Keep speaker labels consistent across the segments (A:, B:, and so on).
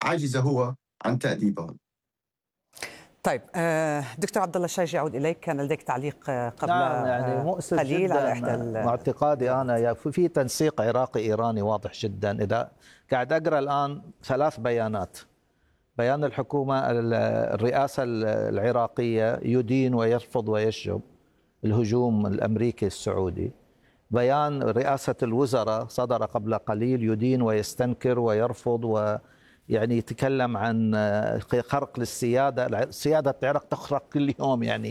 A: عاجز هو عن تأديبهم.
B: طيب دكتور عبد الله الشايجي، أعود إليك. كان لديك تعليق قبل
C: نعم، يعني مؤسف
B: قليل
C: جدا
B: على إحدى
C: اعتقادي أنا في تنسيق عراقي إيراني واضح جدا. إذا قاعد أقرأ الآن 3 بيانات: بيان الحكومة الرئاسة العراقية يدين ويرفض ويشجب الهجوم الأمريكي السعودي. بيان رئاسة الوزراء صدر قبل قليل يدين ويستنكر ويرفض يعني يتكلم عن خرق للسيادة. سيادة العراق تخرق كل يوم يعني،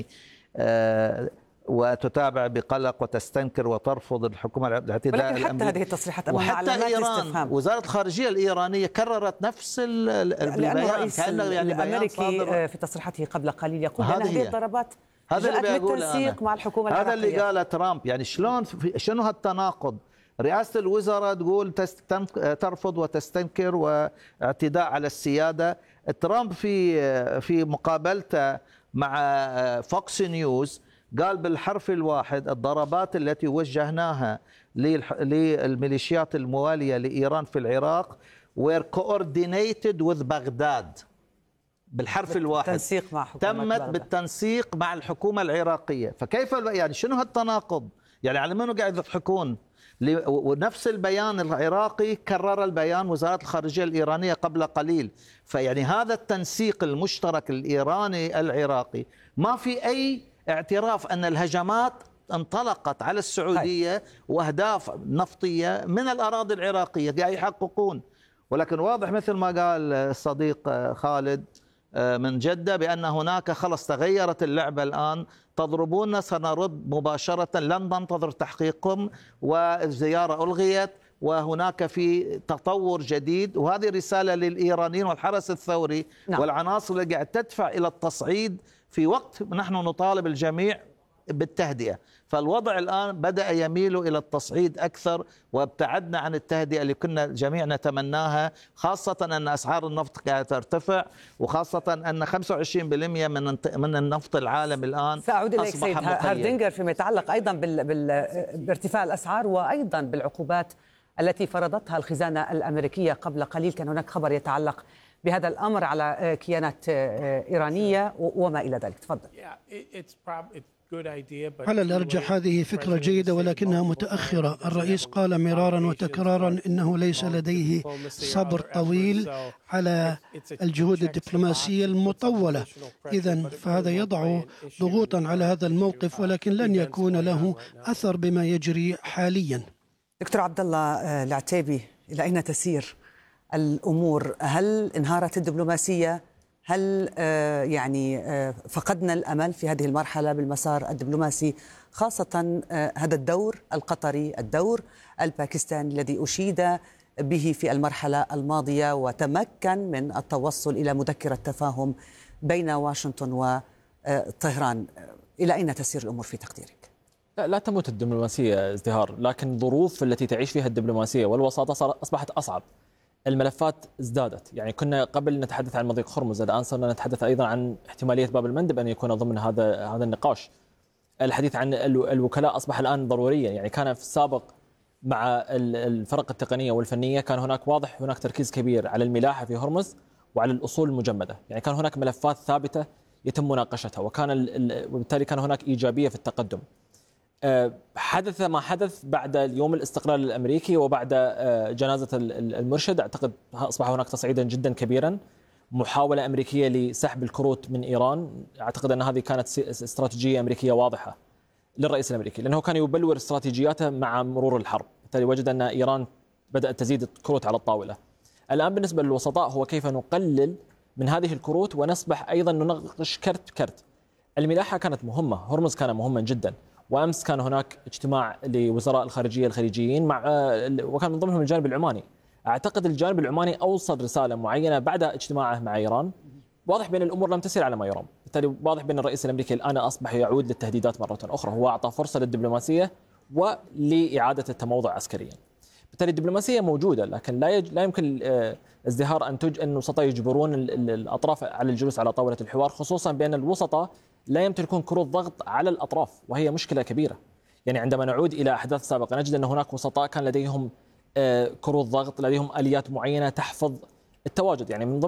C: وتتابع بقلق وتستنكر وترفض الحكومة الاعتداء
B: الأمريكي. حتى هذه التصريحات أمام
C: وحتى إيران وزارة الخارجية الإيرانية كررت نفس البيان.
B: الرئيس
C: يعني
B: الأمريكي في تصريحاته قبل قليل يقول أن هذه الضربات جاءت بالتنسيق مع الحكومة العراقية.
C: هذا اللي قاله ترامب. يعني شنو هالتناقض؟ رئاسة الوزراء تقول ترفض وتستنكر واعتداء على السيادة. ترامب في مقابلته مع فوكس نيوز قال بالحرف الواحد: الضربات التي وجهناها للميليشيات الموالية لإيران في العراق were coordinated with بغداد. بالحرف الواحد تمت بالتنسيق مع الحكومة العراقية. فكيف يعني شنو هالتناقض؟ يعني على منو قاعد يضحكون؟ ونفس البيان العراقي كرر البيان وزارة الخارجية الإيرانية قبل قليل. فيعني هذا التنسيق المشترك الإيراني العراقي ما في أي اعتراف أن الهجمات انطلقت على السعودية وأهداف نفطية من الأراضي العراقية قاعد يحققون. ولكن واضح مثل ما قال الصديق خالد من جدة بأن هناك خلص تغيرت اللعبة الآن. تضربون سنرد مباشرة، لن ننتظر تحقيقكم، والزيارة ألغيت وهناك في تطور جديد. وهذه رسالة للإيرانيين والحرس الثوري والعناصر اللي قاعد تدفع إلى التصعيد في وقت نحن نطالب الجميع بالتهدئة. فالوضع الآن بدأ يميل إلى التصعيد أكثر، وابتعدنا عن التهدئة اللي كنا الجميع نتمناها، خاصة أن أسعار النفط قاعدة ترتفع، وخاصة أن 25% من النفط العالم الآن
B: سأعود إليك سيد هاردينجر فيما يتعلق أيضا بارتفاع الأسعار وأيضا بالعقوبات التي فرضتها الخزانة الأمريكية قبل قليل. كان هناك خبر يتعلق بهذا الأمر على كيانات إيرانية وما إلى ذلك. تفضل.
D: على الأرجح هذه فكرة جيدة ولكنها متأخرة. الرئيس قال مرارا وتكرارا إنه ليس لديه صبر طويل على الجهود الدبلوماسية المطولة. إذن فهذا يضع ضغوطا على هذا الموقف، ولكن لن يكون له أثر بما يجري حاليا.
B: دكتور عبد الله العتيبي، إلى أين تسير الأمور؟ هل انهارت الدبلوماسية؟ هل فقدنا الأمل في هذه المرحلة بالمسار الدبلوماسي، خاصة هذا الدور القطري، الدور الباكستاني الذي أشيد به في المرحلة الماضية وتمكن من التوصل إلى مذكرة تفاهم بين واشنطن وطهران؟ إلى أين تسير الأمور في تقديرك؟
E: لا تموت الدبلوماسية ازدهار، لكن الظروف التي تعيش فيها الدبلوماسية والوساطة أصبحت أصعب. الملفات ازدادت. يعني كنا قبل نتحدث عن مضيق هرمز، الآن صرنا نتحدث أيضا عن احتمالية باب المندب أن يكون ضمن هذا النقاش. الحديث عن الوكلاء أصبح الآن ضروريا. يعني كان في السابق مع الفرق التقنية والفنية كان هناك تركيز كبير على الملاحة في هرمز وعلى الأصول المجمدة. يعني كان هناك ملفات ثابتة يتم مناقشتها، وبالتالي كان هناك إيجابية في التقدم. حدث ما حدث بعد يوم الاستقلال الأمريكي وبعد جنازة المرشد. أعتقد أصبح هناك تصعيدا جدا كبيرا، محاولة أمريكية لسحب الكروت من إيران. أعتقد أن هذه كانت استراتيجية أمريكية واضحة للرئيس الأمريكي، لأنه كان يبلور استراتيجياته مع مرور الحرب. بالتالي وجد أن إيران بدأت تزيد الكروت على الطاولة. الآن بالنسبة للوسطاء هو كيف نقلل من هذه الكروت ونصبح أيضا نناقش كرت. الملاحة كانت مهمة، هرمز كان مهما جدا، وأمس كان هناك اجتماع لوزراء الخارجية الخليجيين وكان من ضمنهم الجانب العماني. أعتقد الجانب العماني أوصل رسالة معينة بعد اجتماعه مع إيران. واضح بأن الأمور لم تسير على ما يرام. بالتالي واضح بأن الرئيس الأمريكي الآن أصبح يعود للتهديدات مرة أخرى. هو أعطى فرصة للدبلوماسية ولإعادة التموضع عسكريا. بالتالي الدبلوماسية موجودة، لكن لا يمكن ازدهار أن الوسطاء يجبرون الأطراف على الجلوس على طاولة الحوار، خصوصا بأن الوسطاء لا يمتلكون كروت ضغط على الأطراف، وهي مشكلة كبيرة. يعني عندما نعود إلى أحداث سابقة نجد أن هناك وسطاء كان لديهم كروت ضغط، لديهم آليات معينة تحفظ التواجد. يعني من ضمن